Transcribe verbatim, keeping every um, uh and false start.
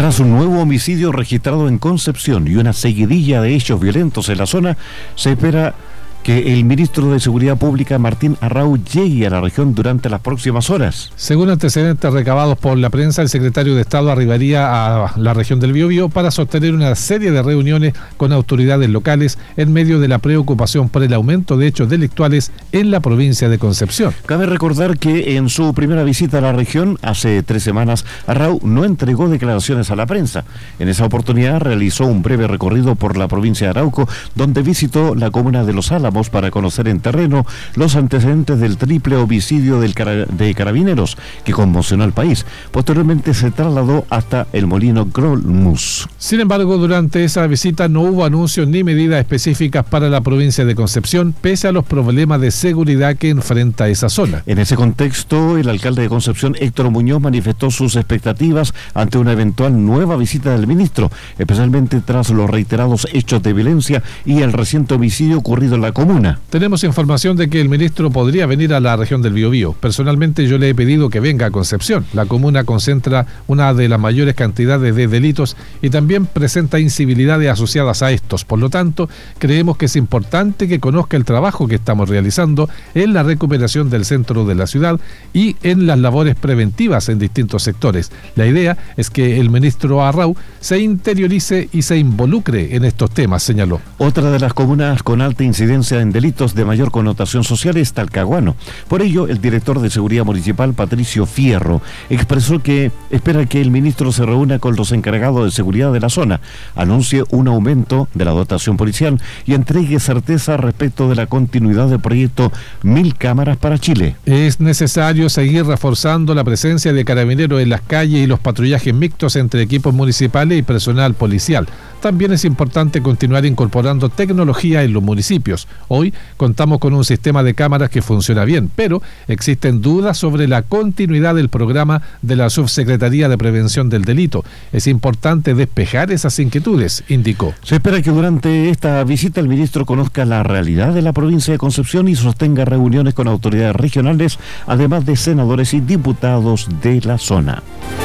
Tras un nuevo homicidio registrado en Concepción y una seguidilla de hechos violentos en la zona, se espera que el ministro de Seguridad Pública, Martín Arrau, llegue a la región durante las próximas horas. Según antecedentes recabados por la prensa, el secretario de Estado arribaría a la región del Biobío para sostener una serie de reuniones con autoridades locales en medio de la preocupación por el aumento de hechos delictuales en la provincia de Concepción. Cabe recordar que en su primera visita a la región, hace tres semanas, Arrau no entregó declaraciones a la prensa. En esa oportunidad realizó un breve recorrido por la provincia de Arauco, donde visitó la comuna de Los Álamos para conocer en terreno los antecedentes del triple homicidio del cara- de Carabineros que conmocionó al país. Posteriormente se trasladó hasta el molino Grolmus. Sin embargo, durante esa visita no hubo anuncios ni medidas específicas para la provincia de Concepción, pese a los problemas de seguridad que enfrenta esa zona. En ese contexto, el alcalde de Concepción, Héctor Muñoz, manifestó sus expectativas ante una eventual nueva visita del ministro, especialmente tras los reiterados hechos de violencia y el reciente homicidio ocurrido en la comuna. Tenemos información de que el ministro podría venir a la región del Biobío. Personalmente yo le he pedido que venga a Concepción. La comuna concentra una de las mayores cantidades de delitos y también presenta incivilidades asociadas a estos. Por lo tanto, creemos que es importante que conozca el trabajo que estamos realizando en la recuperación del centro de la ciudad y en las labores preventivas en distintos sectores. La idea es que el ministro Arrau se interiorice y se involucre en estos temas, señaló. Otra de las comunas con alta incidencia en delitos de mayor connotación social es Talcahuano. Por ello, el director de Seguridad Municipal, Patricio Fierro, expresó que espera que el ministro se reúna con los encargados de seguridad de la zona, anuncie un aumento de la dotación policial y entregue certeza respecto de la continuidad del proyecto Mil Cámaras para Chile. Es necesario seguir reforzando la presencia de carabineros en las calles y los patrullajes mixtos entre equipos municipales y personal policial. También es importante continuar incorporando tecnología en los municipios. Hoy contamos con un sistema de cámaras que funciona bien, pero existen dudas sobre la continuidad del programa de la Subsecretaría de Prevención del Delito. Es importante despejar esas inquietudes, indicó. Se espera que durante esta visita el ministro conozca la realidad de la provincia de Concepción y sostenga reuniones con autoridades regionales, además de senadores y diputados de la zona.